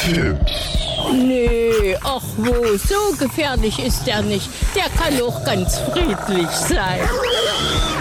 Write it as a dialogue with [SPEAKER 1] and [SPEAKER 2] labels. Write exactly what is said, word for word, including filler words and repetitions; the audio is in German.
[SPEAKER 1] Tim.
[SPEAKER 2] Nee, ach wo, so gefährlich ist er nicht. Der kann auch ganz friedlich sein.